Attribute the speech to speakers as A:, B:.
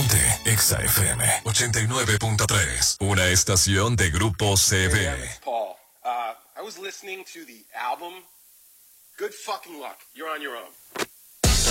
A: Ponte Exa FM 89.3, una estación de Grupo CB.
B: Hey, Paul, I was listening to the album. Good fucking luck. You're on your own.